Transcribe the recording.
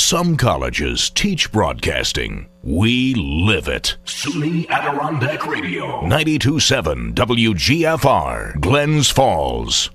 Some colleges teach broadcasting. We live it. SUNY Adirondack Radio. 92.7 WGFR, Glens Falls.